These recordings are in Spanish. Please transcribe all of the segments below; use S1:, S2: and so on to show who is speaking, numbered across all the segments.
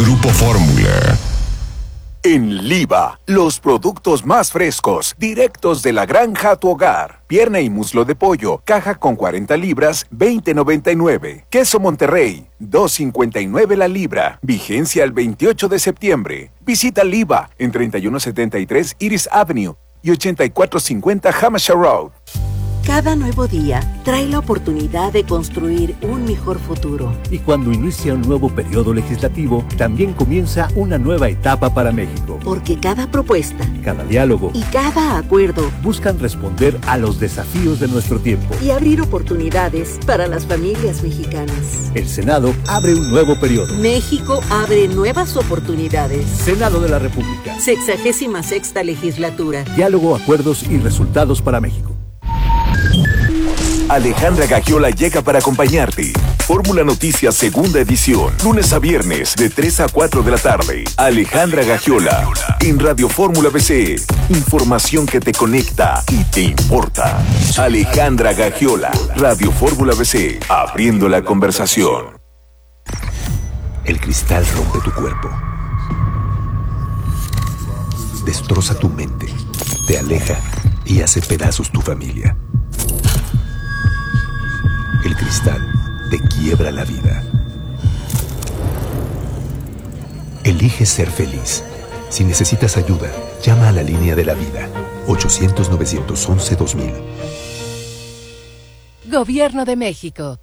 S1: Grupo Fórmula.
S2: En Liva, los productos más frescos, directos de la granja a tu hogar. Pierna y muslo de pollo, caja con 40 libras, $20.99. Queso Monterrey, $2.59 la libra. Vigencia el 28 de septiembre. Visita Liva en 3173 Iris Avenue y 8450 Hampshire Road.
S3: Cada nuevo día trae la oportunidad de construir un mejor futuro.
S4: Y cuando inicia un nuevo periodo legislativo, también comienza una nueva etapa para México.
S3: Porque cada propuesta,
S4: cada diálogo
S3: y cada acuerdo
S4: buscan responder a los desafíos de nuestro tiempo
S3: y abrir oportunidades para las familias mexicanas.
S4: El Senado abre un nuevo periodo.
S3: México abre nuevas oportunidades.
S4: Senado de la República.
S3: 66ª legislatura.
S4: Diálogo, acuerdos y resultados para México.
S2: Alejandra Gagiola llega para acompañarte. Fórmula Noticias segunda edición, lunes a viernes de 3 a 4 de la tarde. Alejandra Gagiola en Radio Fórmula BC. Información que te conecta y te importa. Alejandra Gagiola, Radio Fórmula BC, abriendo la conversación.
S5: El cristal rompe tu cuerpo, destroza tu mente, te aleja y hace pedazos tu familia. El cristal te quiebra la vida. Elige ser feliz. Si necesitas ayuda, llama a la línea de la vida. 800-911-2000.
S6: Gobierno de México.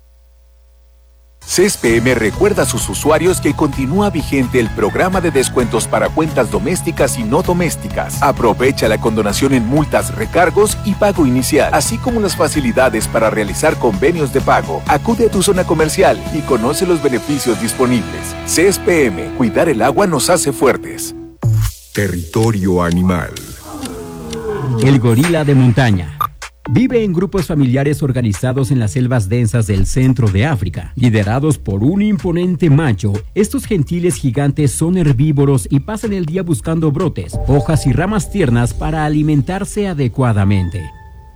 S2: CSPM recuerda a sus usuarios que continúa vigente el programa de descuentos para cuentas domésticas y no domésticas. Aprovecha la condonación en multas, recargos y pago inicial, así como las facilidades para realizar convenios de pago. Acude a tu zona comercial y conoce los beneficios disponibles. CSPM, cuidar el agua nos hace fuertes.
S1: Territorio animal.
S7: El gorila de montaña. Vive en grupos familiares organizados en las selvas densas del centro de África, liderados por un imponente macho. Estos gentiles gigantes son herbívoros y pasan el día buscando brotes, hojas y ramas tiernas para alimentarse adecuadamente.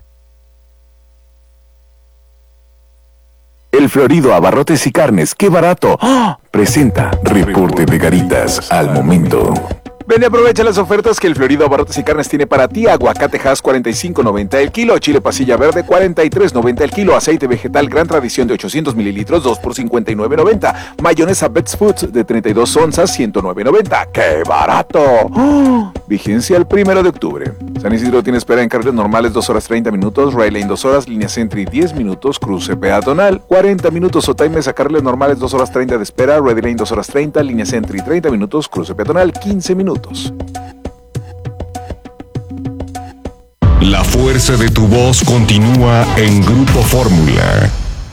S2: El Florido Abarrotes y Carnes, ¡qué barato! ¡Oh! Presenta Reporte de Garitas al momento. Ven y aprovecha las ofertas que el Florido Abarrotes y Carnes tiene para ti. Aguacate Hass $45.90 el kilo, chile pasilla verde $43.90 el kilo, aceite vegetal Gran Tradición de 800 mililitros 2 por $59.90, mayonesa Bet's Foods de 32 onzas $109.90. ¡Qué barato! ¡Oh! Vigencia el 1 de octubre. San Isidro tiene espera en carriles normales 2 horas 30 minutos, Rail Lane 2 horas, línea Sentry 10 minutos, cruce peatonal 40 minutos, Otay Mesa carriles normales 2 horas 30 de espera, Ready Lane 2 horas 30, línea Sentry 30 minutos, cruce peatonal 15 minutos.
S1: La fuerza de tu voz continúa en Grupo Fórmula.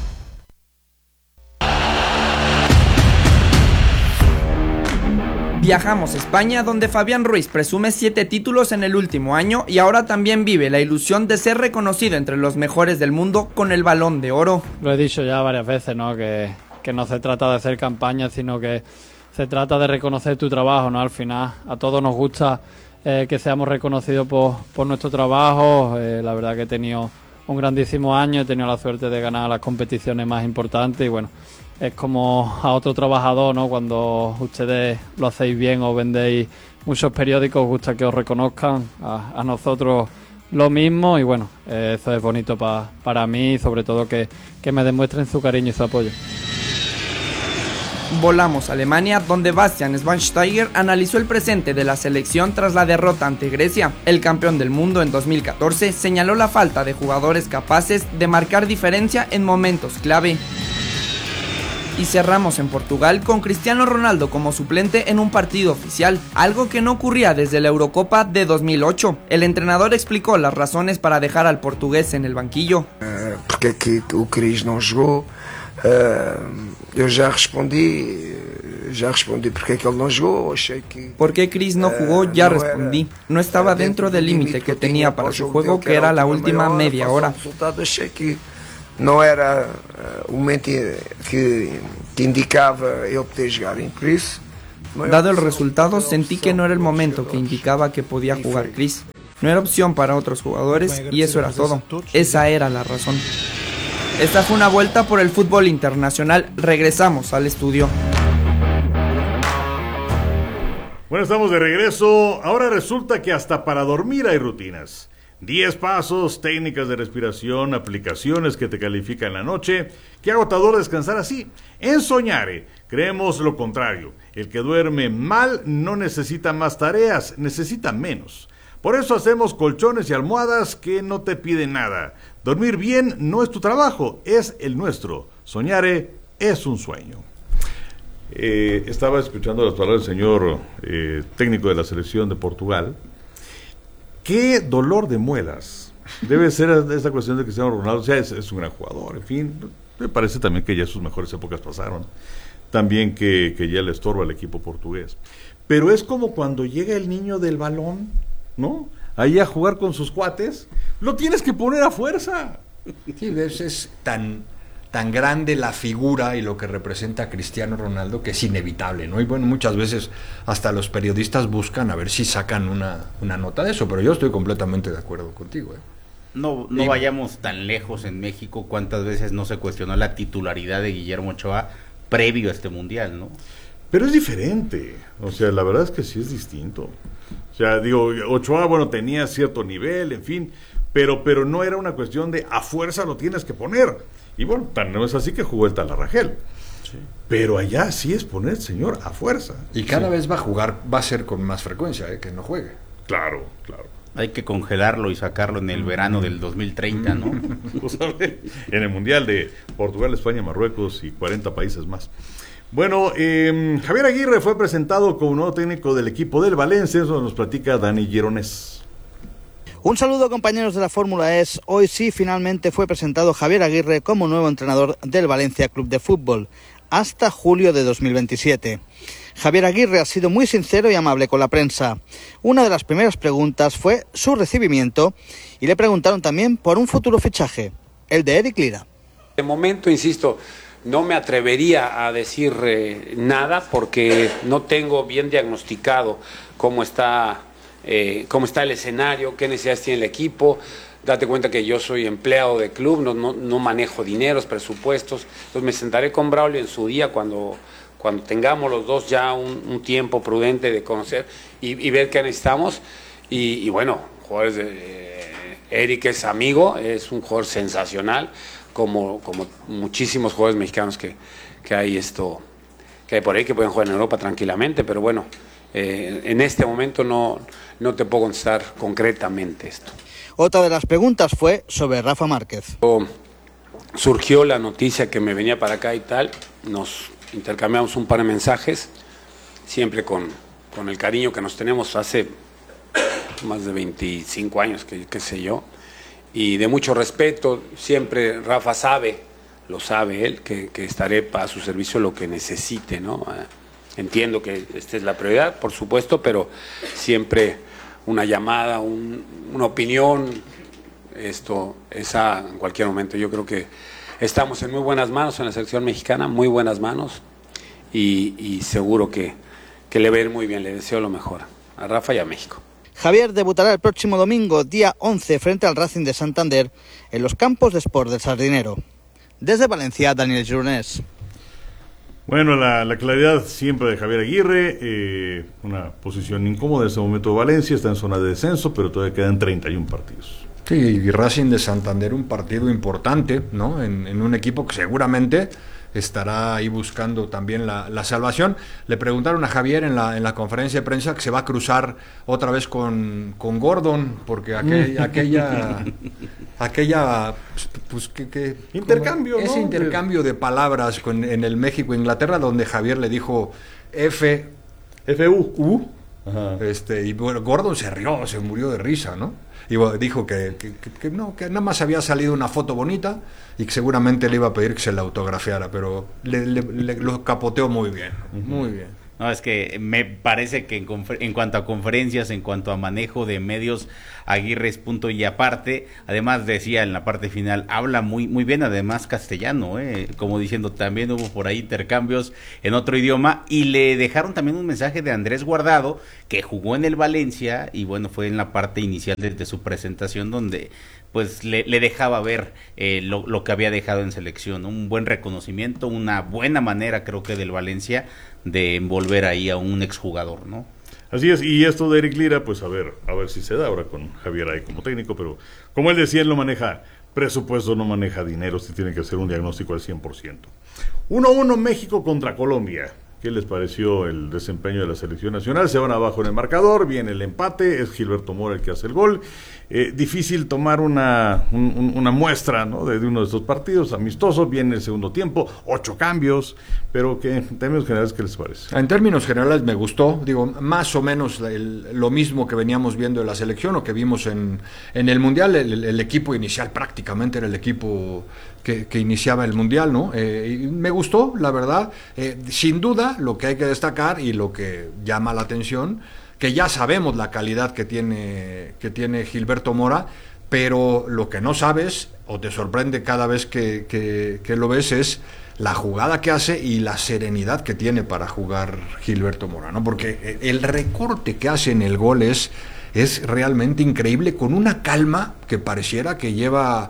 S8: Viajamos a España, donde Fabián Ruiz presume 7 títulos en el último año y ahora también vive la ilusión de ser reconocido entre los mejores del mundo con el Balón de Oro.
S9: Lo he dicho ya varias veces, ¿no? Que no se trata de hacer campaña, sino que se trata de reconocer tu trabajo, ¿no? Al final a todos nos gusta que seamos reconocidos por nuestro trabajo. La verdad que he tenido un grandísimo año, he tenido la suerte de ganar las competiciones más importantes y bueno, es como a otro trabajador, ¿no? Cuando ustedes lo hacéis bien o vendéis muchos periódicos, os gusta que os reconozcan, a nosotros lo mismo y bueno, eso es bonito para mí y sobre todo que me demuestren su cariño y su apoyo.
S8: Volamos a Alemania, donde Bastian Schweinsteiger analizó el presente de la selección tras la derrota ante Grecia. El campeón del mundo en 2014 señaló la falta de jugadores capaces de marcar diferencia en momentos clave. Y cerramos en Portugal con Cristiano Ronaldo como suplente en un partido oficial, algo que no ocurría desde la Eurocopa de 2008. El entrenador explicó las razones para dejar al portugués en el banquillo.
S10: Porque que o Cris não jogou? Eu já respondi porque que ele não jogou. Achei que
S8: ¿Por qué Cris no jugó? Ya respondí. No estaba dentro del límite que tenía para su juego, que era la última media hora.
S10: Achei que não era o momento que indicava ele poder jogar. Por isso,
S8: dado el resultado, sentí que no era el momento que indicaba que podía jugar Cris. No era opción para otros jugadores y eso era todo. Esa era la razón. Esta fue una vuelta por el fútbol internacional. Regresamos al estudio.
S11: Bueno, estamos de regreso. Ahora resulta que hasta para dormir hay rutinas. 10 pasos, técnicas de respiración, aplicaciones que te califican la noche. Qué agotador descansar así. En Soñare creemos lo contrario. El que duerme mal no necesita más tareas, necesita menos. Por eso hacemos colchones y almohadas que no te piden nada. Dormir bien no es tu trabajo, es el nuestro. Soñare es un sueño. Estaba escuchando las palabras del señor técnico de la selección de Portugal. Qué dolor de muelas debe ser esta cuestión de Cristiano Ronaldo. O sea, es un gran jugador, en fin. Me parece también que ya sus mejores épocas pasaron. También que ya le estorba al equipo portugués. Pero es como cuando llega el niño del balón, ¿no? Ahí a jugar con sus cuates. Lo tienes que poner a fuerza.
S12: Sí, es tan grande la figura y lo que representa Cristiano Ronaldo que es inevitable, ¿no? Y bueno, muchas veces hasta los periodistas buscan a ver si sacan una nota de eso, pero yo estoy completamente de acuerdo contigo, ¿eh?
S13: No vayamos tan lejos en México. ¿Cuántas veces no se cuestionó la titularidad de Guillermo Ochoa previo a este mundial, no?
S11: Pero es diferente, o sea, la verdad es que sí es distinto. O sea, digo, Ochoa, bueno, tenía cierto nivel, en fin, pero no era una cuestión de a fuerza lo tienes que poner. Y bueno, tan no es así que jugó el Talarragel. Sí. Pero allá sí es poner, señor, a fuerza.
S12: Y cada vez va a jugar, va a ser con más frecuencia, que no juegue.
S11: Claro.
S13: Hay que congelarlo y sacarlo en el verano del 2030, ¿no?
S11: Pues a ver, en el Mundial de Portugal, España, Marruecos y 40 países más. Bueno, Javier Aguirre fue presentado como nuevo técnico del equipo del Valencia. Eso nos platica Dani Gironés.
S14: Un saludo, compañeros de la Fórmula E. Hoy sí, finalmente fue presentado Javier Aguirre como nuevo entrenador del Valencia Club de Fútbol, hasta julio de 2027. Javier Aguirre ha sido muy sincero y amable con la prensa. Una de las primeras preguntas fue su recibimiento y le preguntaron también por un futuro fichaje, el de Eric Lira.
S15: De momento, insisto, no me atrevería a decir nada porque no tengo bien diagnosticado cómo está el escenario, qué necesidades tiene el equipo. Date cuenta que yo soy empleado de club, no manejo dineros, presupuestos. Entonces me sentaré con Braulio en su día cuando tengamos los dos ya un tiempo prudente de conocer y ver qué necesitamos. Y bueno, jugadores Eric es amigo, es un jugador sensacional, como muchísimos jugadores mexicanos que hay por ahí que pueden jugar en Europa tranquilamente, pero bueno, en este momento no te puedo contestar concretamente esto.
S14: Otra de las preguntas fue sobre Rafa Márquez.
S15: Surgió la noticia que me venía para acá y tal, nos intercambiamos un par de mensajes, siempre con el cariño que nos tenemos hace más de 25 años, qué sé yo, y de mucho respeto. Siempre Rafa lo sabe él, que estaré a su servicio lo que necesite, ¿no? Entiendo que esta es la prioridad, por supuesto, pero siempre una llamada, una opinión, esa en cualquier momento. Yo creo que estamos en muy buenas manos en la selección mexicana, muy buenas manos, y seguro que le va a ir muy bien. Le deseo lo mejor a Rafa y a México.
S14: Javier debutará el próximo domingo, día 11, frente al Racing de Santander, en los campos de Sport del Sardinero. Desde Valencia, Daniel Gironés.
S11: Bueno, la claridad siempre de Javier Aguirre, una posición incómoda en este momento de Valencia, está en zona de descenso, pero todavía quedan 31 partidos.
S12: Sí, y Racing de Santander, un partido importante, ¿no? En un equipo que seguramente estará ahí buscando también la salvación. Le preguntaron a Javier en la conferencia de prensa que se va a cruzar otra vez con Gordon, porque aquella pues que
S11: intercambio, ¿no?
S12: Ese intercambio de palabras en el México-Inglaterra, donde Javier le dijo FU. Ajá. Y bueno, Gordon se rió, se murió de risa, ¿no? Y bueno, dijo que nada más había salido una foto bonita y que seguramente le iba a pedir que se la autografiara, pero lo capoteó muy bien, muy bien.
S13: No, es que me parece que en cuanto a conferencias, en cuanto a manejo de medios, Aguirre es punto y aparte. Además, decía en la parte final, habla muy bien, además castellano, como diciendo, también hubo por ahí intercambios en otro idioma, y le dejaron también un mensaje de Andrés Guardado, que jugó en el Valencia, y bueno, fue en la parte inicial de su presentación donde pues le dejaba ver lo que había dejado en selección, ¿no? Un buen reconocimiento, una buena manera, creo que del Valencia, de envolver ahí a un exjugador, ¿no?
S11: Así es, y esto de Eric Lira, pues a ver si se da ahora con Javier ahí como técnico, pero como él decía, él no maneja presupuesto, no maneja dinero, se tiene que hacer un diagnóstico al 100%. 1-1 México contra Colombia. ¿Qué les pareció el desempeño de la selección nacional? Se van abajo en el marcador, viene el empate, es Gilberto Mora el que hace el gol. Difícil tomar una muestra, ¿no? de uno de estos partidos amistosos. Viene el segundo tiempo, 8 cambios, pero que en términos generales, ¿qué les parece?
S12: En términos generales me gustó, digo, más o menos lo mismo que veníamos viendo de la selección o que vimos en el Mundial. El equipo inicial prácticamente era el equipo que iniciaba el Mundial, ¿no? Y me gustó, la verdad. Sin duda, lo que hay que destacar y lo que llama la atención, que ya sabemos la calidad que tiene Gilberto Mora, pero lo que no sabes o te sorprende cada vez que lo ves es la jugada que hace y la serenidad que tiene para jugar Gilberto Mora, ¿no? Porque el recorte que hace en el gol es realmente increíble, con una calma que pareciera que lleva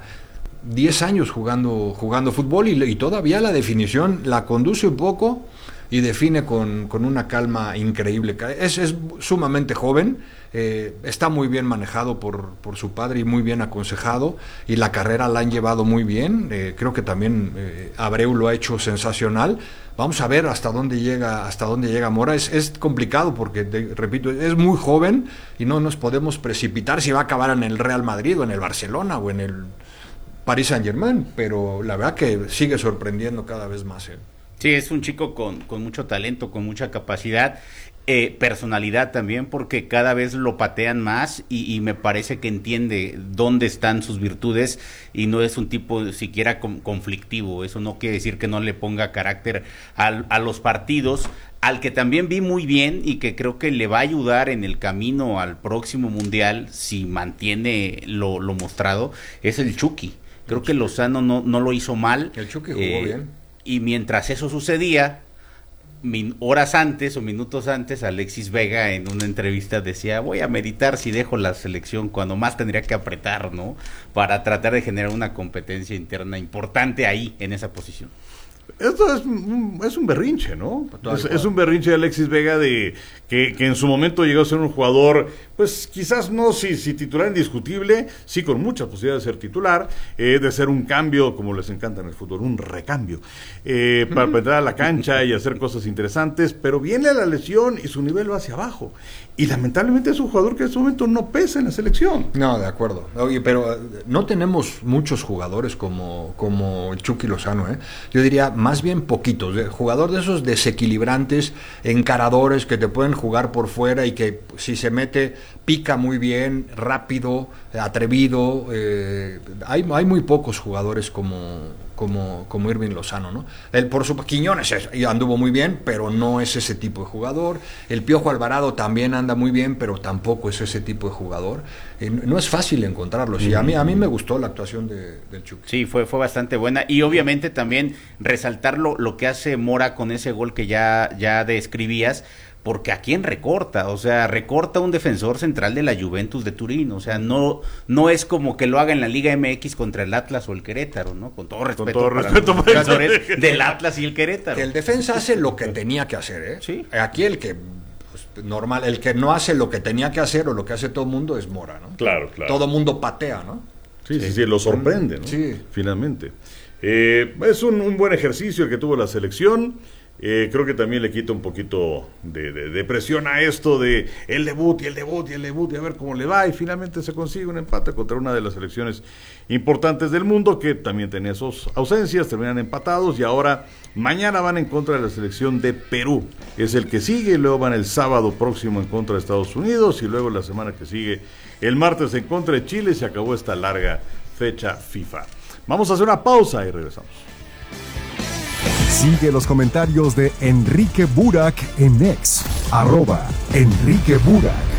S12: 10 años jugando fútbol y todavía la definición la conduce un poco y define con una calma increíble. Es sumamente joven, está muy bien manejado por su padre y muy bien aconsejado, y la carrera la han llevado muy bien. Creo que también Abreu lo ha hecho sensacional. Vamos a ver hasta dónde llega Mora. Es complicado porque, repito, es muy joven y no nos podemos precipitar si va a acabar en el Real Madrid o en el Barcelona o en el Paris Saint-Germain, pero la verdad que sigue sorprendiendo cada vez más.
S13: Sí, es un chico con mucho talento, con mucha capacidad, personalidad también, porque cada vez lo patean más y me parece que entiende dónde están sus virtudes y no es un tipo siquiera conflictivo. Eso no quiere decir que no le ponga carácter a los partidos. Al que también vi muy bien y que creo que le va a ayudar en el camino al próximo Mundial, si mantiene lo mostrado, es el Chucky. Creo que Lozano no lo hizo mal.
S12: El Chucky jugó bien.
S13: Y mientras eso sucedía, horas antes o minutos antes, Alexis Vega en una entrevista decía: voy a meditar si dejo la selección, cuando más tendría que apretar, ¿no? Para tratar de generar una competencia interna importante ahí, en esa posición.
S11: Esto es un berrinche, ¿no? Es un berrinche de Alexis Vega de que en su momento llegó a ser un jugador, pues quizás no si titular indiscutible, sí con muchas posibilidades de ser titular, de ser un cambio, como les encanta en el fútbol, un recambio, para entrar a la cancha y hacer cosas interesantes, pero viene la lesión y su nivel va hacia abajo. Y lamentablemente es un jugador que en este momento no pesa en la selección.
S12: No, de acuerdo. Oye, pero no tenemos muchos jugadores como el Chucky Lozano, ¿eh? Yo diría más bien poquitos. Jugador de esos desequilibrantes, encaradores que te pueden jugar por fuera y que si se mete pica muy bien, rápido, atrevido. Hay muy pocos jugadores como Irving Lozano, ¿no? Quiñones anduvo muy bien, pero no es ese tipo de jugador. El Piojo Alvarado también anda muy bien, pero tampoco es ese tipo de jugador. No es fácil encontrarlos. Y a mí me gustó la actuación del Chucky.
S13: Sí, fue bastante buena. Y obviamente también resaltar lo que hace Mora con ese gol que ya describías, porque ¿a quién recorta? O sea, recorta un defensor central de la Juventus de Turín. O sea, no es como que lo haga en la Liga MX contra el Atlas o el Querétaro, ¿no? Con todo respeto para los defensores del Atlas y el Querétaro.
S12: El defensa hace lo que tenía que hacer, ¿eh?
S13: Sí.
S12: Aquí el que no hace lo que tenía que hacer o lo que hace todo el mundo es Mora, ¿no?
S11: Claro.
S12: Todo el mundo patea, ¿no?
S11: Sí, lo sorprende, ¿no?
S12: Sí.
S11: Finalmente. Es un buen ejercicio el que tuvo la selección. Creo que también le quita un poquito de presión a esto de el debut y a ver cómo le va, y finalmente se consigue un empate contra una de las selecciones importantes del mundo que también tenía sus ausencias, terminan empatados y ahora mañana van en contra de la selección de Perú, es el que sigue, luego van el sábado próximo en contra de Estados Unidos y luego la semana que sigue el martes en contra de Chile. Se acabó esta larga fecha FIFA. Vamos a hacer una pausa y regresamos.
S1: Sigue los comentarios de Enrique Burak en X, @Enrique Burak.